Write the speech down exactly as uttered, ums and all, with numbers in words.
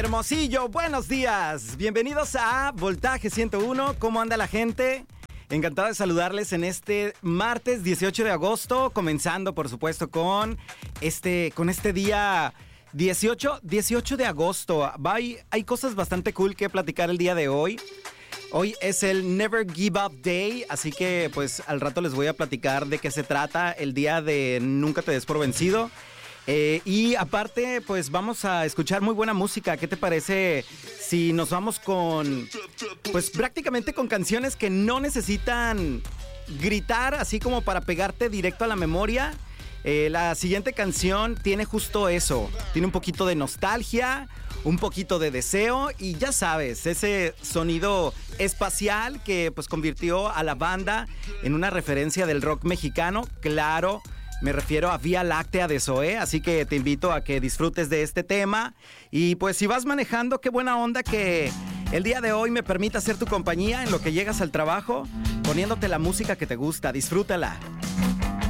Hermosillo, buenos días. Bienvenidos a Voltaje ciento uno. ¿Cómo anda la gente? Encantado de saludarles en este martes dieciocho de agosto, comenzando por supuesto con este, con este día dieciocho, dieciocho de agosto. Hay, hay cosas bastante cool que platicar el día de hoy. Hoy es el Never Give Up Day, así que pues al rato les voy a platicar de qué se trata el día de Nunca te des por vencido. Eh, y aparte, pues vamos a escuchar muy buena música. ¿Qué te parece si nos vamos con, pues prácticamente con canciones que no necesitan gritar, así como para pegarte directo a la memoria? Eh, la siguiente canción tiene justo eso. Tiene un poquito de nostalgia, un poquito de deseo y ya sabes, ese sonido espacial que pues convirtió a la banda en una referencia del rock mexicano. Claro, me refiero a Vía Láctea de Zoé, así que te invito a que disfrutes de este tema. Y pues si vas manejando, qué buena onda que el día de hoy me permita ser tu compañía en lo que llegas al trabajo, poniéndote la música que te gusta. Disfrútala.